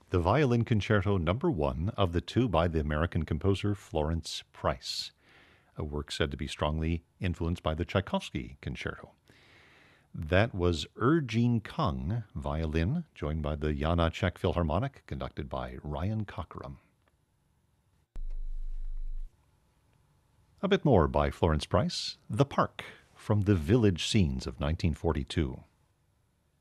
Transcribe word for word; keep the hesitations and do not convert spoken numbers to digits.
the Violin Concerto Number One of the two by the American composer Florence Price, a work said to be strongly influenced by the Tchaikovsky Concerto. That was Erjin Kung, violin, joined by the Janacek Philharmonic, conducted by Ryan Cockrum. A bit more by Florence Price, The Park, from the Village Scenes of nineteen forty-two.